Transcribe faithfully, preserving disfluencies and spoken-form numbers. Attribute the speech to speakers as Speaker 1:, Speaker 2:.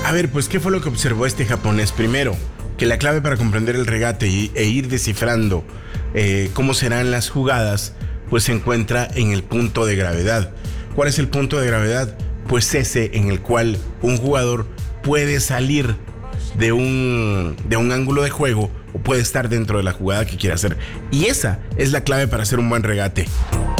Speaker 1: A ver, pues, ¿qué fue lo que observó este japonés? Primero, que la clave para comprender el regate y, e ir descifrando eh, cómo serán las jugadas, pues se encuentra en el punto de gravedad. ¿Cuál es el punto de gravedad? Pues ese en el cual un jugador puede salir de un, de un ángulo de juego o puede estar dentro de la jugada que quiere hacer. Y esa es la clave para hacer un buen regate.